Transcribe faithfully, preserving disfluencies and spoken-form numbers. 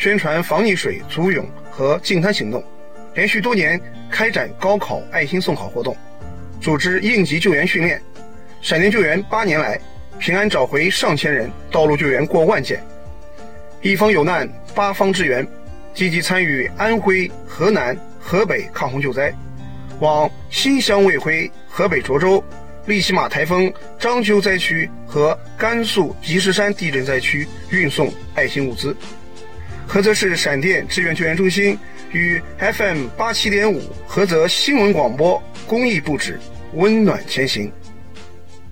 宣传防溺水、足泳和净滩行动，连续多年开展高考爱心送考活动，组织应急救援训练。闪电救援八年来，平安找回上千人，道路救援过万件。一方有难，八方支援，积极参与安徽、河南、河北抗洪救灾，往新乡卫辉、河北涿州、利西马台风、章丘灾区和甘肃积石山地震灾区运送爱心物资。菏泽市闪电支援救援中心与 F M 八七点五 菏泽新闻广播公益布置，温暖前行。